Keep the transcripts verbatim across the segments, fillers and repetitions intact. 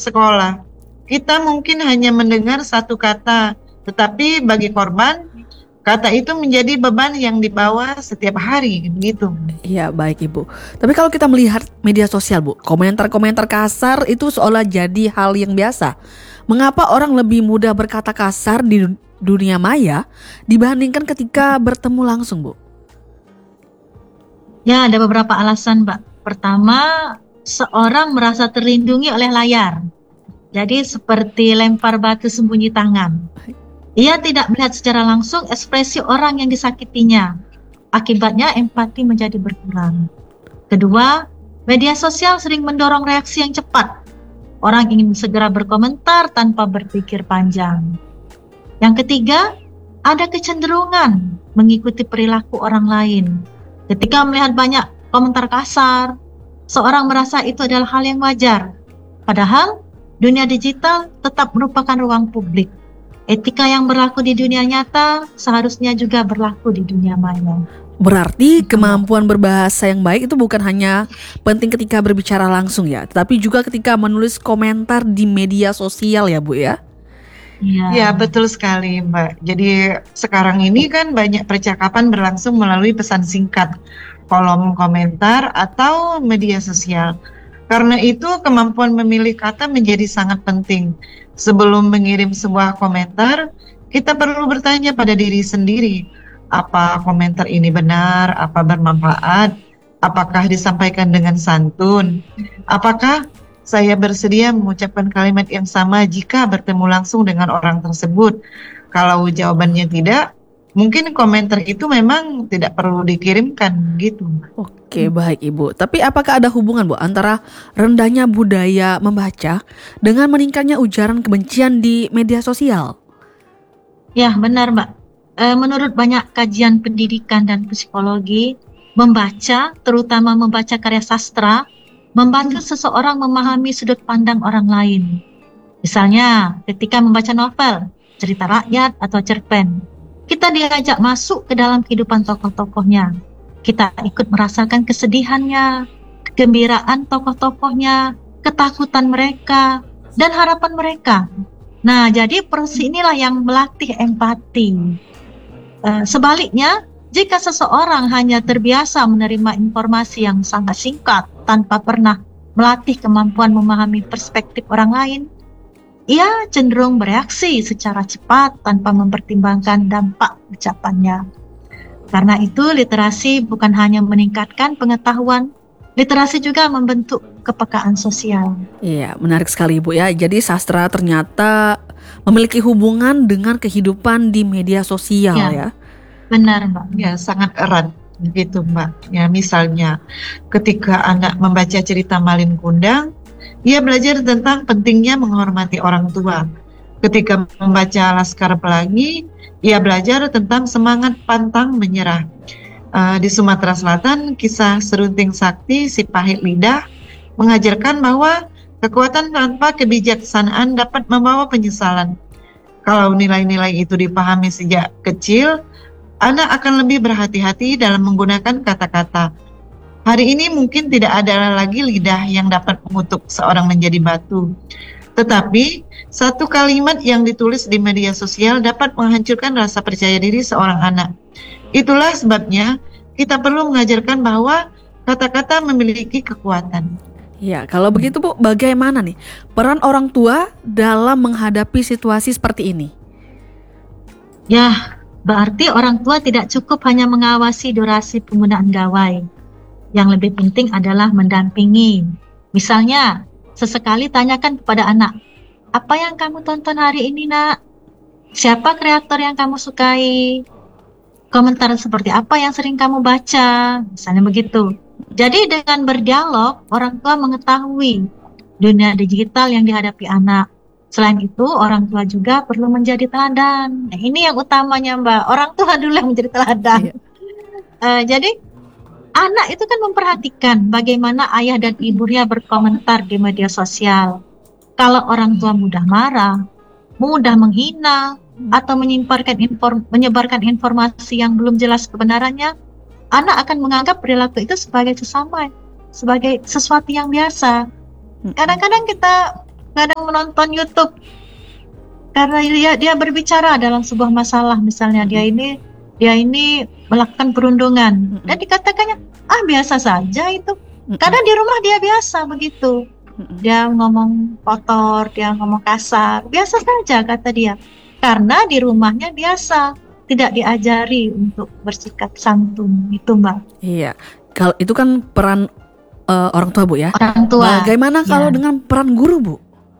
sekolah. Kita mungkin hanya mendengar satu kata, tetapi bagi korban, kata itu menjadi beban yang dibawa setiap hari, gitu. Iya, baik Ibu. Tapi kalau kita melihat media sosial, Bu, komentar-komentar kasar itu seolah jadi hal yang biasa. Mengapa orang lebih mudah berkata kasar di dunia maya dibandingkan ketika bertemu langsung, Bu? Ya, ada beberapa alasan, Mbak. Pertama, seorang merasa terlindungi oleh layar. Jadi seperti lempar batu sembunyi tangan. Ia tidak melihat secara langsung ekspresi orang yang disakitinya. Akibatnya empati menjadi berkurang. Kedua, media sosial sering mendorong reaksi yang cepat. Orang ingin segera berkomentar tanpa berpikir panjang. Yang ketiga, ada kecenderungan mengikuti perilaku orang lain. Ketika melihat banyak komentar kasar, seorang merasa itu adalah hal yang wajar. Padahal, dunia digital tetap merupakan ruang publik. Etika yang berlaku di dunia nyata seharusnya juga berlaku di dunia maya. Berarti kemampuan berbahasa yang baik itu bukan hanya penting ketika berbicara langsung ya, tetapi juga ketika menulis komentar di media sosial ya Bu ya? Ya. Ya, betul sekali Mbak. Jadi sekarang ini kan banyak percakapan berlangsung melalui pesan singkat, kolom komentar atau media sosial. Karena itu kemampuan memilih kata menjadi sangat penting. Sebelum mengirim sebuah komentar, kita perlu bertanya pada diri sendiri, apa komentar ini benar, apa bermanfaat, apakah disampaikan dengan santun, apakah saya bersedia mengucapkan kalimat yang sama jika bertemu langsung dengan orang tersebut. Kalau jawabannya tidak, mungkin komentar itu memang tidak perlu dikirimkan gitu. Oke, baik Ibu. Tapi apakah ada hubungan Bu antara rendahnya budaya membaca dengan meningkatnya ujaran kebencian di media sosial? Ya, benar Mbak. E, menurut banyak kajian pendidikan dan psikologi, membaca, terutama membaca karya sastra, membantu seseorang memahami sudut pandang orang lain. Misalnya, ketika membaca novel, cerita rakyat atau cerpen, kita diajak masuk ke dalam kehidupan tokoh-tokohnya. Kita ikut merasakan kesedihannya, kegembiraan tokoh-tokohnya, ketakutan mereka, dan harapan mereka. Nah, jadi proses inilah yang melatih empati. Uh, sebaliknya, jika seseorang hanya terbiasa menerima informasi yang sangat singkat tanpa pernah melatih kemampuan memahami perspektif orang lain, ia cenderung bereaksi secara cepat tanpa mempertimbangkan dampak ucapannya. Karena itu literasi bukan hanya meningkatkan pengetahuan, literasi juga membentuk kepekaan sosial. Iya, menarik sekali Ibu ya. Jadi sastra ternyata memiliki hubungan dengan kehidupan di media sosial ya. ya. Benar Mbak. Ya, sangat erat gitu Mbak. Ya, misalnya ketika anak membaca cerita Malin Kundang, ia belajar tentang pentingnya menghormati orang tua. Ketika membaca Laskar Pelangi, ia belajar tentang semangat pantang menyerah. Uh, di Sumatera Selatan, kisah Serunting Sakti si pahit lidah mengajarkan bahwa kekuatan tanpa kebijaksanaan dapat membawa penyesalan. Kalau nilai-nilai itu dipahami sejak kecil, anak akan lebih berhati-hati dalam menggunakan kata-kata. Hari ini mungkin tidak ada lagi lidah yang dapat mengutuk seorang menjadi batu. Tetapi, satu kalimat yang ditulis di media sosial dapat menghancurkan rasa percaya diri seorang anak. Itulah sebabnya kita perlu mengajarkan bahwa kata-kata memiliki kekuatan. Ya, kalau begitu Bu, bagaimana nih peran orang tua dalam menghadapi situasi seperti ini? Ya, berarti orang tua tidak cukup hanya mengawasi durasi penggunaan gawai. Yang lebih penting adalah mendampingi. Misalnya, sesekali tanyakan kepada anak, apa yang kamu tonton hari ini nak? Siapa kreator yang kamu sukai? Komentar seperti apa yang sering kamu baca? Misalnya begitu. Jadi dengan berdialog, orang tua mengetahui dunia digital yang dihadapi anak. Selain itu, orang tua juga perlu menjadi teladan. Nah, ini yang utamanya Mbak, orang tua dulu yang menjadi teladan. Iya. Uh, jadi anak itu kan memperhatikan bagaimana ayah dan ibunya berkomentar di media sosial. Kalau orang tua mudah marah, mudah menghina, atau menyebarkan, inform, menyebarkan informasi yang belum jelas kebenarannya, anak akan menganggap perilaku itu sebagai sesama, sebagai sesuatu yang biasa. Kadang-kadang kita kadang menonton YouTube karena dia dia berbicara dalam sebuah masalah, misalnya dia ini dia ini melakukan perundungan dan dikatakannya ah biasa saja itu, karena di rumah dia biasa begitu, dia ngomong kotor, dia ngomong kasar, biasa saja kata dia, karena di rumahnya biasa, tidak diajari untuk bersikap santun itu Mbak. Iya, kalau itu kan peran uh, orang tua Bu ya. Orang tua. Bagaimana kalau Ya. dengan peran guru Bu?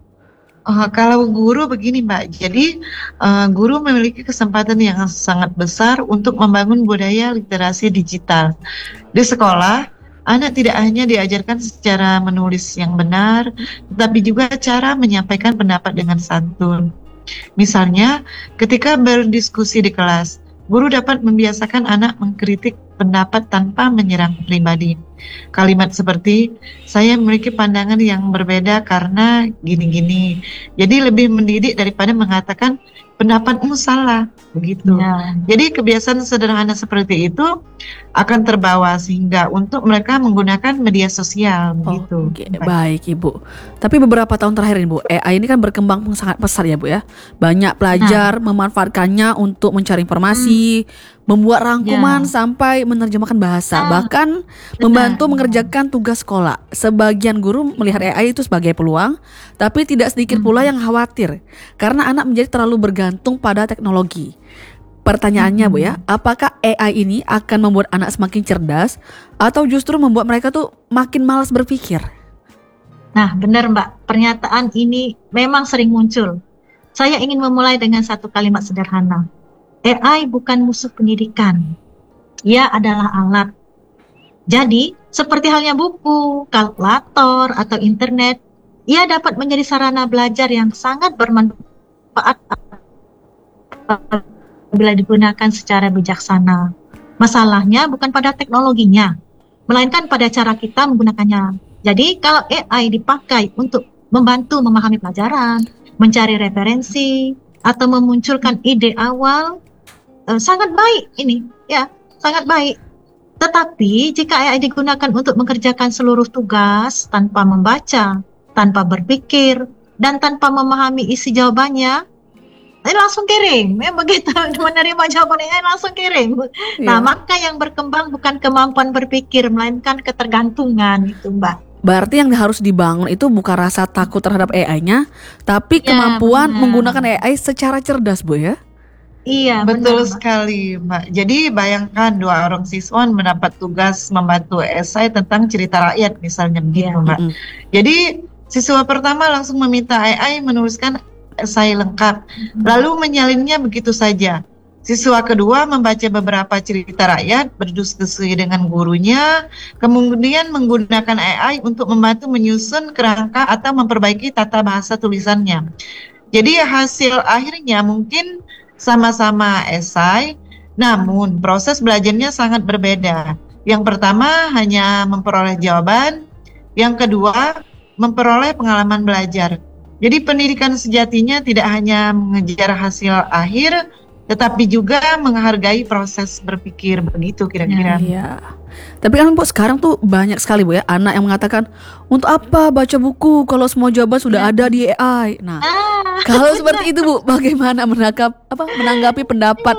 Oh, kalau guru begini Mbak, jadi uh, guru memiliki kesempatan yang sangat besar untuk membangun budaya literasi digital. Di sekolah, anak tidak hanya diajarkan secara menulis yang benar, tetapi juga cara menyampaikan pendapat dengan santun. Misalnya, ketika berdiskusi di kelas, guru dapat membiasakan anak mengkritik pendapat tanpa menyerang pribadi. Kalimat seperti, saya memiliki pandangan yang berbeda karena gini-gini. Jadi lebih mendidik daripada mengatakan pendapatmu salah, begitu. Ya. Jadi kebiasaan sederhana seperti itu akan terbawa sehingga untuk mereka menggunakan media sosial, begitu. Oke, baik Ibu. Tapi beberapa tahun terakhir ini Bu, A I ini kan berkembang sangat pesat ya Bu ya. Banyak pelajar memanfaatkannya untuk mencari informasi, membuat rangkuman Ya. sampai menerjemahkan bahasa, Ah, bahkan benar. membantu mengerjakan tugas sekolah. Sebagian guru melihat A I itu sebagai peluang, tapi tidak sedikit pula yang khawatir karena anak menjadi terlalu bergantung pada teknologi. Pertanyaannya Bu ya, apakah A I ini akan membuat anak semakin cerdas atau justru membuat mereka tuh makin malas berpikir? Nah, benar Mbak, pernyataan ini memang sering muncul. Saya ingin memulai dengan satu kalimat sederhana. A I bukan musuh pendidikan. Ia adalah alat. Jadi, seperti halnya buku, kalkulator, atau internet, ia dapat menjadi sarana belajar yang sangat bermanfaat apabila digunakan secara bijaksana. Masalahnya bukan pada teknologinya, melainkan pada cara kita menggunakannya. Jadi, kalau A I dipakai untuk membantu memahami pelajaran, mencari referensi, atau memunculkan ide awal, eh, sangat baik ini, ya, sangat baik. Tetapi jika A I digunakan untuk mengerjakan seluruh tugas tanpa membaca, tanpa berpikir, dan tanpa memahami isi jawabannya, eh, langsung kirim, ya begitu menerima jawaban A I langsung kirim. Nah, Iya. maka yang berkembang bukan kemampuan berpikir, melainkan ketergantungan itu, Mbak. Berarti yang harus dibangun itu bukan rasa takut terhadap A I-nya, tapi Ya, kemampuan benar. menggunakan A I secara cerdas Bu ya. Iya, Betul benar, Mbak. sekali, Mbak. Jadi bayangkan dua orang siswa mendapat tugas membantu esai tentang cerita rakyat, misalnya begitu, Iya. Mbak. Mm-mm. Jadi siswa pertama langsung meminta A I menuliskan esai lengkap, lalu menyalinnya begitu saja. Siswa kedua membaca beberapa cerita rakyat, berdiskusi dengan gurunya, kemudian menggunakan A I untuk membantu menyusun kerangka atau memperbaiki tata bahasa tulisannya. Jadi hasil akhirnya mungkin sama-sama esai, namun proses belajarnya sangat berbeda. Yang pertama hanya memperoleh jawaban, yang kedua memperoleh pengalaman belajar. Jadi pendidikan sejatinya tidak hanya mengejar hasil akhir, tetapi juga menghargai proses berpikir, begitu kira-kira. Iya. Tapi kan Bu sekarang tuh banyak sekali Bu ya anak yang mengatakan, untuk apa baca buku kalau semua jawaban sudah ada di A I. Nah, Ah, kalau seperti itu Bu, bagaimana menangkap apa menanggapi pendapat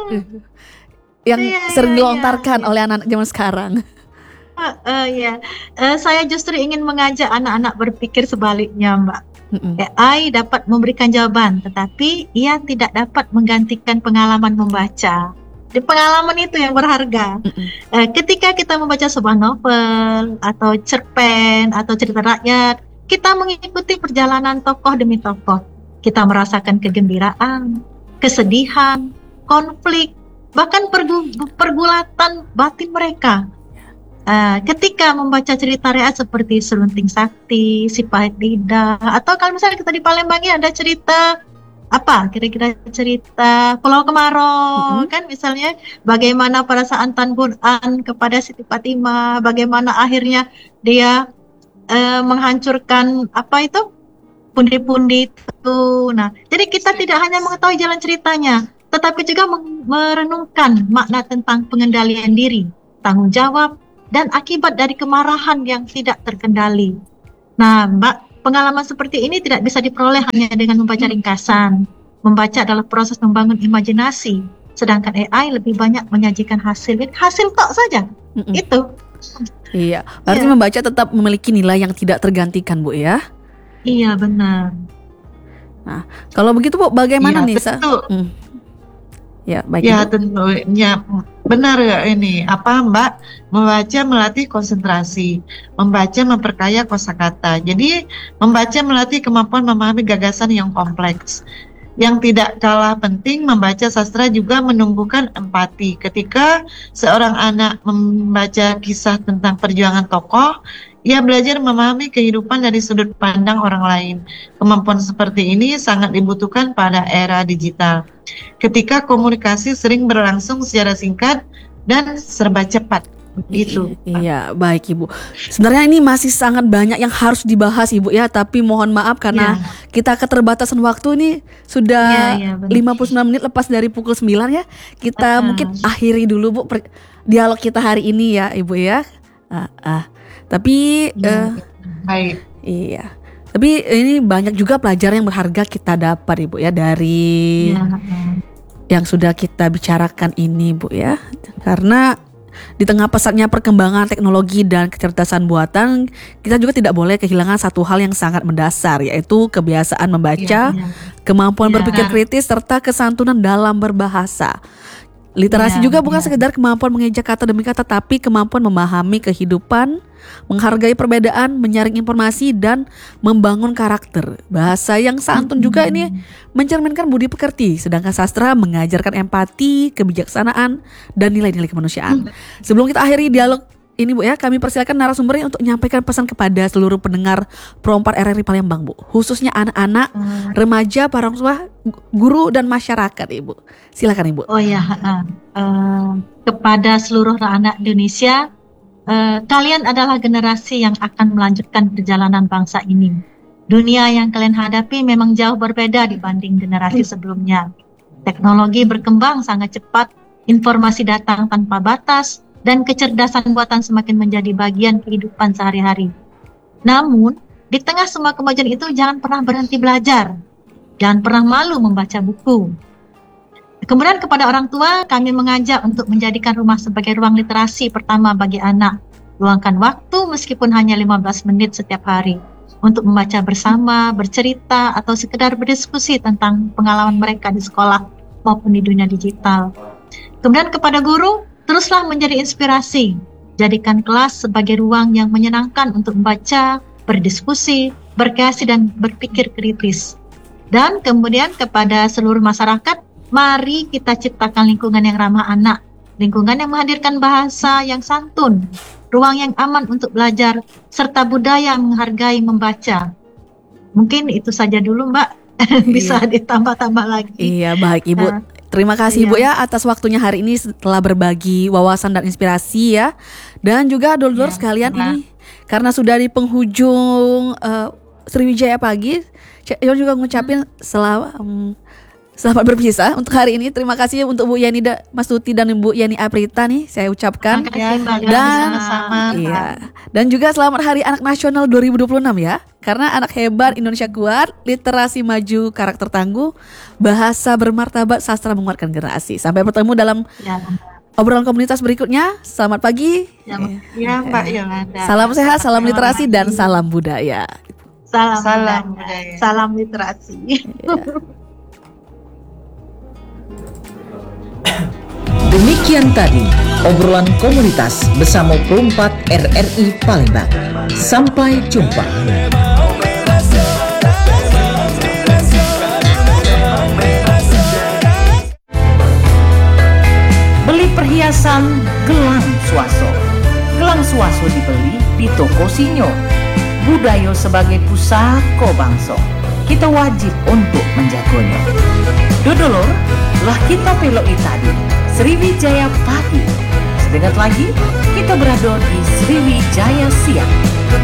yang Iya, sering iya, dilontarkan iya. oleh anak-anak zaman sekarang? eh, eh, ya. Eh, saya justru ingin mengajak anak-anak berpikir sebaliknya, Mbak. Mm-mm. A I dapat memberikan jawaban, tetapi ia tidak dapat menggantikan pengalaman membaca. Di pengalaman itu yang berharga. Mm-mm. Eh, ketika kita membaca sebuah novel atau cerpen atau cerita rakyat, kita mengikuti perjalanan tokoh demi tokoh. Kita merasakan kegembiraan, kesedihan, konflik, bahkan pergu- pergulatan batin mereka. Eh, ketika membaca cerita rakyat seperti Serunting Sakti, Si Pahit Lidah, atau kalau misalnya kita di Palembang ini ada cerita apa kira-kira cerita Pulau Kemarau, Mhm. kan misalnya bagaimana perasaan Tan Quran kepada Siti Fatimah, bagaimana akhirnya dia eh, menghancurkan apa itu pundi-pundi itu. Nah, jadi kita tidak hanya mengetahui jalan ceritanya, tetapi juga meng- merenungkan makna tentang pengendalian diri, tanggung jawab, dan akibat dari kemarahan yang tidak terkendali. Nah, Mbak, pengalaman seperti ini tidak bisa diperoleh hanya dengan membaca ringkasan. Membaca adalah proses membangun imajinasi, sedangkan A I lebih banyak menyajikan hasil hasil tok saja. Mm-mm. Itu. Iya, berarti Iya. membaca tetap memiliki nilai yang tidak tergantikan, Bu ya. Iya, benar. Kalau begitu, Bu, bagaimana Iya, nih? Sa- betul. Hmm. Ya, baik, Ya, Ibu. tentunya benar ya ini apa Mbak, membaca melatih konsentrasi, membaca memperkaya kosakata. Jadi membaca melatih kemampuan memahami gagasan yang kompleks. Yang tidak kalah penting, membaca sastra juga menumbuhkan empati. Ketika seorang anak membaca kisah tentang perjuangan tokoh, ia belajar memahami kehidupan dari sudut pandang orang lain. Kemampuan seperti ini sangat dibutuhkan pada era digital, ketika komunikasi sering berlangsung secara singkat dan serba cepat. Begitu. I- Iya, baik, Ibu. Sebenarnya ini masih sangat banyak yang harus dibahas, Ibu ya, tapi mohon maaf karena kita keterbatasan waktu ini sudah Iya, iya, benar. lima puluh sembilan menit lepas dari pukul sembilan ya. Kita Ah. mungkin akhiri dulu, Bu, per- dialog kita hari ini ya, Ibu ya. Ah, ah. Tapi Ya, eh, baik. iya. Tapi ini banyak juga pelajaran yang berharga kita dapat, Ibu ya, dari Iya. yang sudah kita bicarakan ini, Bu ya. Karena di tengah pesatnya perkembangan teknologi dan kecerdasan buatan, kita juga tidak boleh kehilangan satu hal yang sangat mendasar, yaitu kebiasaan membaca, Iya, iya. kemampuan Iya. berpikir kritis, serta kesantunan dalam berbahasa. Literasi Iya, juga bukan iya. sekedar kemampuan mengejak kata demi kata, tapi kemampuan memahami kehidupan, menghargai perbedaan, menyaring informasi, dan membangun karakter. Bahasa yang santun juga ini mencerminkan budi pekerti, sedangkan sastra mengajarkan empati, kebijaksanaan, dan nilai-nilai kemanusiaan. Sebelum kita akhiri dialog ini, Bu ya, kami persilakan narasumbernya untuk menyampaikan pesan kepada seluruh pendengar Pro empat R R I Palembang, Bu, khususnya anak-anak, Eh, remaja, para orang tua, guru, dan masyarakat, Ibu. Silakan, Ibu. Oh ya, eh, eh, kepada seluruh anak Indonesia, eh, kalian adalah generasi yang akan melanjutkan perjalanan bangsa ini. Dunia yang kalian hadapi memang jauh berbeda dibanding generasi sebelumnya. Teknologi berkembang sangat cepat, informasi datang tanpa batas, dan kecerdasan buatan semakin menjadi bagian kehidupan sehari-hari. Namun, di tengah semua kemajuan itu jangan pernah berhenti belajar. Jangan pernah malu membaca buku. Kemudian kepada orang tua, kami mengajak untuk menjadikan rumah sebagai ruang literasi pertama bagi anak. Luangkan waktu meskipun hanya lima belas menit setiap hari untuk membaca bersama, bercerita, atau sekedar berdiskusi tentang pengalaman mereka di sekolah maupun di dunia digital. Kemudian kepada guru, teruslah menjadi inspirasi. Jadikan kelas sebagai ruang yang menyenangkan untuk membaca, berdiskusi, berkreasi, dan berpikir kritis. Dan kemudian kepada seluruh masyarakat, mari kita ciptakan lingkungan yang ramah anak, lingkungan yang menghadirkan bahasa yang santun, ruang yang aman untuk belajar, serta budaya yang menghargai membaca. Mungkin itu saja dulu, Mbak. Bisa ditambah-tambah lagi. Iya, baik, Ibu. Nah, Terima kasih, iya. Ibu ya, atas waktunya hari ini setelah berbagi wawasan dan inspirasi ya. Dan juga dulur-dulur Iya, sekalian sama. ini, karena sudah di penghujung eh, Sriwijaya Pagi, saya juga ngucapin selamat em, selamat berpisah untuk hari ini. Terima kasih untuk Bu Yani da, Mas Tuti dan Ibu Yani Aprita nih saya ucapkan. Terima kasih, Mbak. Dan- sama-sama. Iya. Dan juga selamat Hari Anak Nasional dua ribu dua puluh enam ya. Karena anak hebat, Indonesia kuat, literasi maju, karakter tangguh, bahasa bermartabat, sastra menguatkan generasi. Sampai bertemu dalam Ya, obrolan komunitas berikutnya. Selamat pagi. ya, Ya, Mbak Yolanda. Salam sehat, salam Terima literasi, dan kasih. salam budaya. salam, Salam budaya. budaya. Salam literasi. Demikian tadi obrolan komunitas bersama Pro empat R R I Palembang. Sampai jumpa. Beli perhiasan gelang swaso. Gelang swaso dibeli di toko Sinyo. Budaya sebagai pusako bangsa. Kita wajib untuk menjaganya. Dodolor, lah kita peloi tadi Sriwijaya Pagi. Sedengat lagi, kita berada di Sriwijaya Siang.